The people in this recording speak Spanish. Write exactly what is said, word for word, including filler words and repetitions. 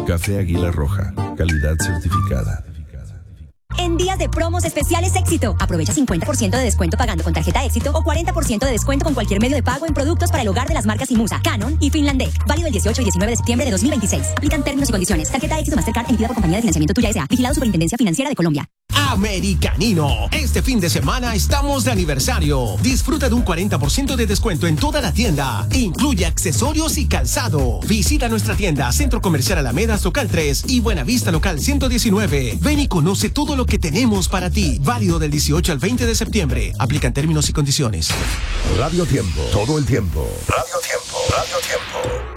Café Águila Roja, calidad certificada. En días de promos especiales Éxito, aprovecha cincuenta por ciento de descuento pagando con tarjeta Éxito o cuarenta por ciento de descuento con cualquier medio de pago en productos para el hogar de las marcas Imusa, Canon y Finlandec. Válido el dieciocho y diecinueve de septiembre de dos mil veintiséis. Aplican términos y condiciones. Tarjeta Éxito Mastercard emitida por Compañía de Financiamiento Tuya S A. Vigilado Superintendencia Financiera de Colombia. Americanino, este fin de semana estamos de aniversario. Disfruta de un cuarenta por ciento de descuento en toda la tienda. Incluye accesorios y calzado. Visita nuestra tienda Centro Comercial Alameda Local tres y Buenavista Local ciento diecinueve. Ven y conoce todo lo que tenemos para ti. Válido del dieciocho al veinte de septiembre. Aplican términos y condiciones. Radio Tiempo, todo el tiempo. Radio Tiempo, Radio Tiempo.